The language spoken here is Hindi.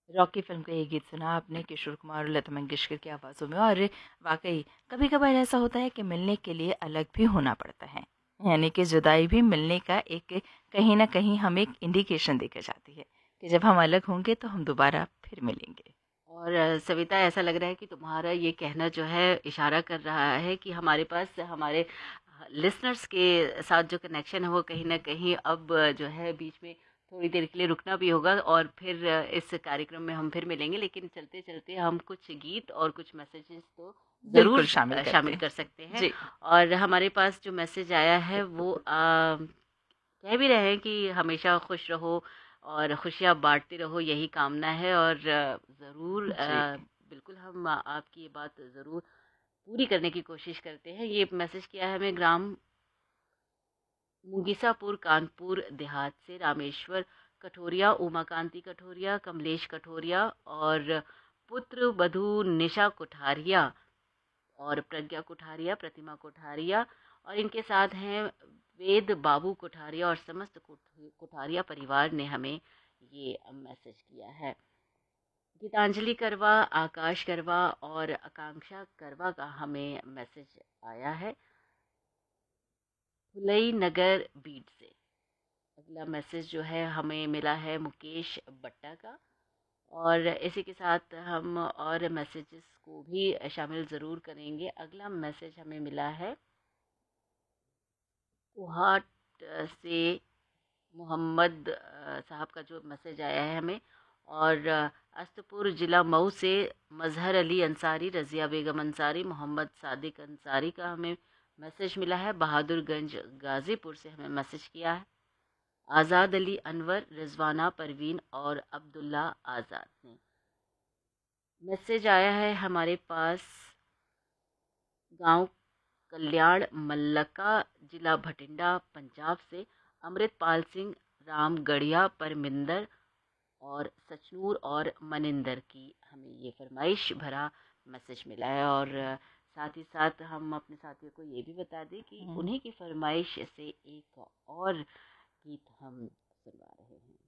रॉकी फ़िल्म का ये गीत सुना आपने किशोर कुमार और लता मंगेशकर की आवाज़ों में। और वाक़ई कभी-कभार ऐसा होता है कि मिलने के लिए अलग भी होना पड़ता है। यानी कि जुदाई भी मिलने का एक कहीं न कहीं हमें एक इंडिकेशन देकर जाती है कि जब हम अलग होंगे तो हम दोबारा फिर मिलेंगे। और सविता, ऐसा लग रहा है कि तुम्हारा ये कहना जो है इशारा कर रहा है कि हमारे पास हमारे लिसनर्स के साथ जो कनेक्शन है वो कहीं न कहीं अब जो है बीच में थोड़ी देर के लिए रुकना भी होगा, और फिर इस कार्यक्रम में हम फिर मिलेंगे। लेकिन चलते-चलते हम कुछ गीत और कुछ मैसेजेस तो ज़रूर बिल्कुल शामिल करते शामिल हैं। कर सकते हैं। जी, और हमारे पास जो मैसेज आया है वो कह भी रहे हैं कि हमेशा खुश रहो और खुशियाँ बाँटते रहो, यही कामना है। और ज़रूर जी। बिल्कुल हम आपकी ये बात ज़रूर पूरी करने की कोशिश करते हैं। ये मैसेज किया है हमें ग्राम मुगीसापुर, कानपुर देहात से रामेश्वर कठोरिया, उमाकांति कठोरिया, कमलेश कठोरिया और पुत्र वधू निशा कुठारिया और प्रज्ञा कुठारिया, प्रतिमा कुठारिया, और इनके साथ हैं वेद बाबू कुठारिया और समस्त कुठारिया परिवार ने हमें ये मैसेज किया है। गीतांजलि करवा, आकाश करवा और आकांक्षा करवा का हमें मैसेज आया है फुलई नगर बीट से। अगला मैसेज जो है हमें मिला है मुकेश बट्टा का। और इसी के साथ हम और मैसेजेस को भी शामिल ज़रूर करेंगे। अगला मैसेज हमें मिला है कोहाट से मोहम्मद साहब का जो मैसेज आया है हमें। और अस्तपुर ज़िला मऊ से मजहर अली अंसारी, रज़िया बेगम अंसारी, मोहम्मद सादिक अंसारी का हमें मैसेज मिला है। बहादुरगंज गाज़ीपुर से हमें मैसेज किया है आज़ाद अली अनवर, रिजवाना परवीन और अब्दुल्ला आज़ाद ने। मैसेज आया है हमारे पास गांव कल्याण मल्लका, जिला भटिंडा, पंजाब से अमृतपाल सिंह, रामगढ़िया, परमिंदर और सचनूर और मनिंदर की हमें ये फरमाइश भरा मैसेज मिला है। और साथ ही साथ हम अपने साथियों को ये भी बता दें कि हुँ। उन्हीं की फरमाइश से एक और गीत हम सुनवा रहे हैं।